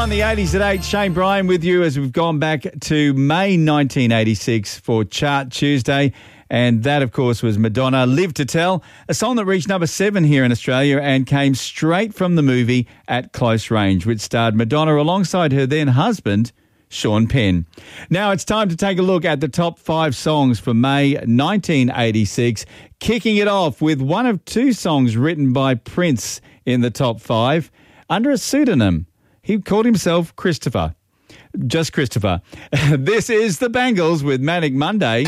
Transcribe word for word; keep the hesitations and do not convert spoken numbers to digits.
on the eighties at eight. Shane Bryan with you as we've gone back to May nineteen eighty-six for Chart Tuesday. And that, of course, was Madonna, Live to Tell, a song that reached number seven here in Australia and came straight from the movie At Close Range, which starred Madonna alongside her then husband, Sean Penn. Now it's time to take a look at the top five songs for May nineteen eighty-six, kicking it off with one of two songs written by Prince in the top five under a pseudonym. He called himself Christopher. Just Christopher. This is The Bangles with Manic Monday.